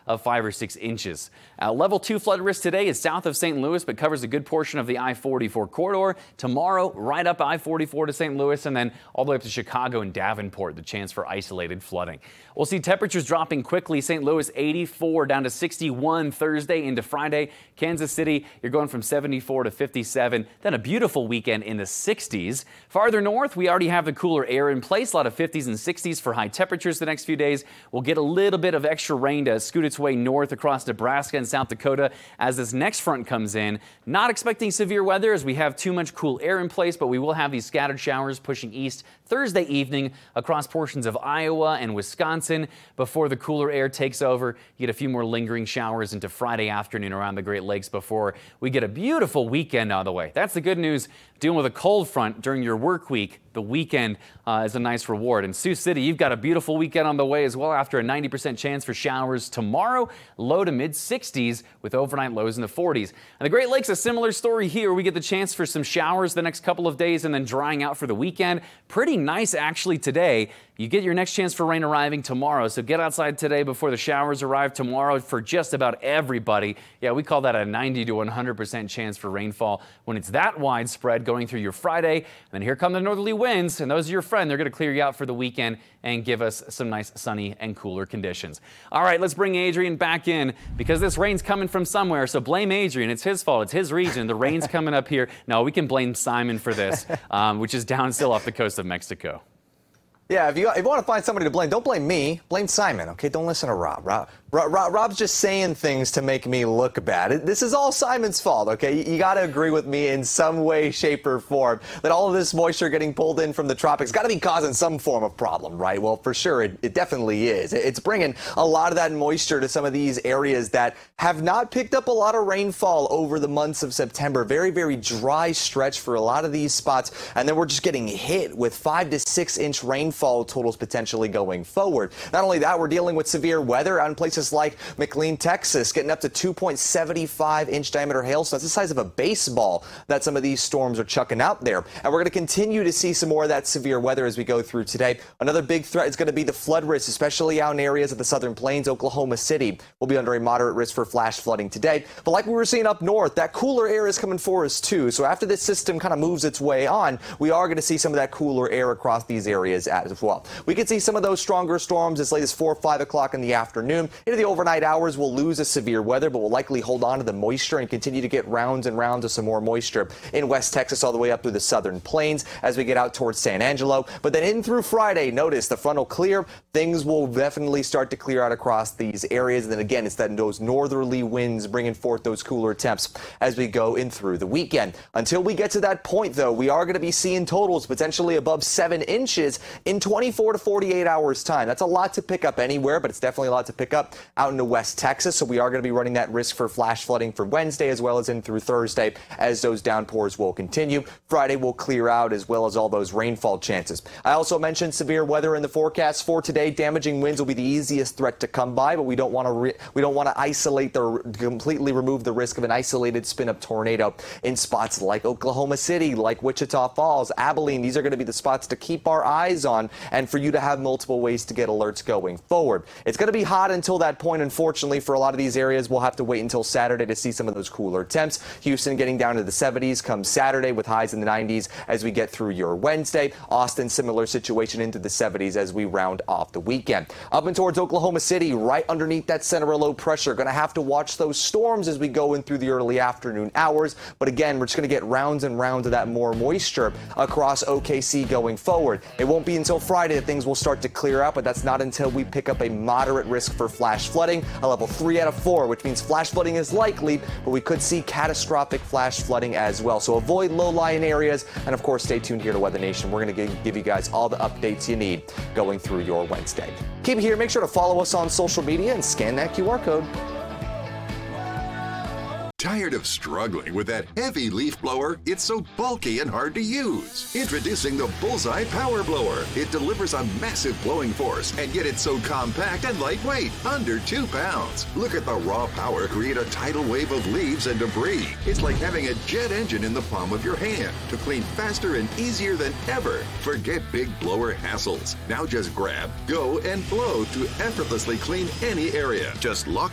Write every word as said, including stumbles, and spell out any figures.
of five or six inches. Uh, level two flood risk today is south of Saint Louis, but covers a good portion of the I forty-four corridor. Tomorrow, right up I forty-four to Saint Louis, and then all the way up to Chicago and Davenport, the chance for isolated flooding. We'll see temperatures dropping quickly. Saint Louis eighty-four down to sixty-one Thursday into Friday. Kansas City, you're going from seventy-four to fifty-seven. Then a beautiful weekend in the sixties. Farther north, we already have the cooler air in place. A lot of fifties and sixties for high temperatures the next few days. We'll get a little bit of extra rain to scoot its way north across Nebraska and South Dakota as this next front comes in. Not expecting severe weather as we have too much cool air in place, but we will have these scattered showers pushing east Thursday evening across portions of Iowa and Wisconsin. Before the cooler air takes over, you get a few more lingering showers into Friday afternoon around the Great Lakes before we get a beautiful weekend out of the way. That's the good news. Dealing with a cold front during your work week, the weekend uh, is a nice reward. In Sioux City, you've got a beautiful weekend on the way as well after a ninety percent chance for showers tomorrow, low to mid sixties with overnight lows in the forties. And the Great Lakes, a similar story here. We get the chance for some showers the next couple of days and then drying out for the weekend. Pretty nice actually today. You get your next chance for rain arriving tomorrow, so get outside today before the showers arrive tomorrow for just about everybody. Yeah, we call that a ninety to one hundred percent chance for rainfall when it's that widespread going through your Friday. And then here come the northerly winds, and those are your friend. They're going to clear you out for the weekend and give us some nice sunny and cooler conditions. All right, let's bring Adrian back in because this rain's coming from somewhere, so blame Adrian. It's his fault. It's his region. The rain's coming up here. No, we can blame Simon for this, um, which is down still off the coast of Mexico. Yeah, if you, if you want to find somebody to blame, don't blame me. Blame Simon, okay? Don't listen to Rob. Rob, Rob Rob's just saying things to make me look bad. This is all Simon's fault, okay? You, you got to agree with me in some way, shape, or form that all of this moisture getting pulled in from the tropics got to be causing some form of problem, right? Well, for sure, it, it definitely is. It's bringing a lot of that moisture to some of these areas that have not picked up a lot of rainfall over the months of September. Very, very dry stretch for a lot of these spots. And then we're just getting hit with five to six inch rainfall. Fall totals potentially going forward. Not only that, we're dealing with severe weather out in places like McLean, Texas, getting up to two point seven five inch diameter hail. So that's the size of a baseball that some of these storms are chucking out there. And we're going to continue to see some more of that severe weather as we go through today. Another big threat is going to be the flood risk, especially out in areas of the southern plains. Oklahoma City will be under a moderate risk for flash flooding today. But like we were seeing up north, that cooler air is coming for us too. So after this system kind of moves its way on, we are going to see some of that cooler air across these areas as well. We could see some of those stronger storms as late as four or five o'clock in the afternoon. Into the overnight hours, we'll lose a severe weather, but we'll likely hold on to the moisture and continue to get rounds and rounds of some more moisture in West Texas all the way up through the southern plains as we get out towards San Angelo. But then in through Friday, notice the front will clear. Things will definitely start to clear out across these areas. And then again, it's that those northerly winds bringing forth those cooler temps as we go in through the weekend. Until we get to that point, though, we are going to be seeing totals potentially above seven inches in twenty-four to forty-eight hours time. That's a lot to pick up anywhere, but it's definitely a lot to pick up out into West Texas. So we are going to be running that risk for flash flooding for Wednesday as well as in through Thursday as those downpours will continue. Friday will clear out as well as all those rainfall chances. I also mentioned severe weather in the forecast for today. Damaging winds will be the easiest threat to come by, but we don't want to re- we don't want to isolate the completely remove the risk of an isolated spin-up tornado in spots like Oklahoma City, like Wichita Falls, Abilene. These are going to be the spots to keep our eyes on and for you to have multiple ways to get alerts going forward. It's going to be hot until that point. Unfortunately, for a lot of these areas, we'll have to wait until Saturday to see some of those cooler temps. Houston getting down to the seventies comes Saturday with highs in the nineties as we get through your Wednesday. Austin, similar situation into the seventies as we round off the weekend. Up and towards Oklahoma City, right underneath that center of low pressure. Going to have to watch those storms as we go in through the early afternoon hours. But again, we're just going to get rounds and rounds of that more moisture across O K C going forward. It won't be until Friday that things will start to clear out, but that's not until we pick up a moderate risk for flash flooding, a level three out of four, which means flash flooding is likely, but we could see catastrophic flash flooding as well. So avoid low-lying areas, and of course, stay tuned here to Weather Nation. We're going to give you guys all the updates you need going through your Wednesday. Keep it here. Make sure to follow us on social media and scan that Q R code. Tired of struggling with that heavy leaf blower? It's so bulky and hard to use. Introducing the Bullseye Power Blower. It delivers a massive blowing force, and yet it's so compact and lightweight, under two pounds. Look at the raw power create a tidal wave of leaves and debris. It's like having a jet engine in the palm of your hand to clean faster and easier than ever. Forget big blower hassles. Now just grab, go, and blow to effortlessly clean any area. Just lock